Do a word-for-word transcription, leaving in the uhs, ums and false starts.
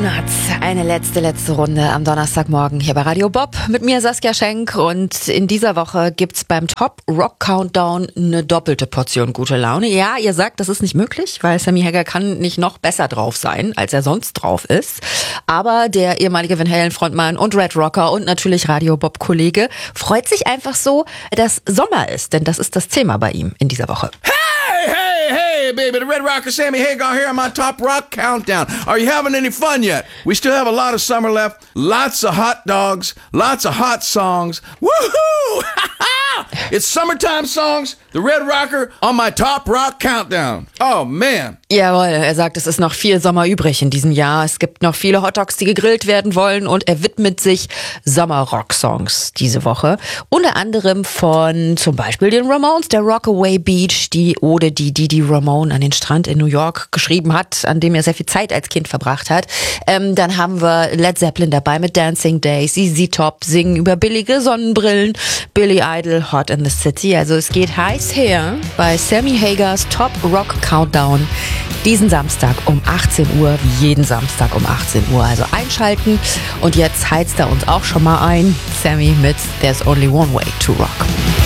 Donuts. Eine letzte, letzte Runde am Donnerstagmorgen hier bei Radio Bob. Mit mir Saskia Schenk und in dieser Woche gibt's beim Top Rock Countdown eine doppelte Portion gute Laune. Ja, ihr sagt, das ist nicht möglich, weil Sammy Hagar kann nicht noch besser drauf sein, als er sonst drauf ist. Aber der ehemalige Van Halen Frontmann und Red Rocker und natürlich Radio Bob Kollege freut sich einfach so, dass Sommer ist, denn das ist das Thema bei ihm in dieser Woche. Hey, hey, hey, baby, the Red Rocker Sammy Hagar here on my Top Rock Countdown. Are you having any fun yet? We still have a lot of summer left, lots of hot dogs, lots of hot songs. Woohoo! It's summertime songs, the Red Rocker on my Top Rock Countdown. Oh, man. Jawohl, er sagt, es ist noch viel Sommer übrig in diesem Jahr. Es gibt noch viele Hotdogs, die gegrillt werden wollen und er widmet sich Sommer-Rock-Songs diese Woche. Unter anderem von zum Beispiel den Ramones, der Rockaway Beach, die Ode, die Didi Ramone an den Strand in New York geschrieben hat, an dem er sehr viel Zeit als Kind verbracht hat. Ähm, dann haben wir Led Zeppelin dabei mit Dancing Days, Z Z Top singen über billige Sonnenbrillen, Billy Idol, Hot in the City. Also es geht heiß her bei Sammy Hagars Top Rock Countdown diesen Samstag um achtzehn Uhr, wie jeden Samstag um achtzehn Uhr. Also einschalten und jetzt heizt er uns auch schon mal ein. Sammy mit There's Only One Way to Rock.